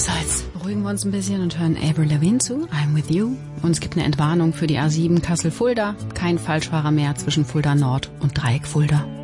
So, jetzt beruhigen wir uns ein bisschen und hören Avril Lavigne zu, I'm With You. Und es gibt eine Entwarnung für die A7 Kassel-Fulda. Kein Falschfahrer mehr zwischen Fulda Nord und Dreieck Fulda.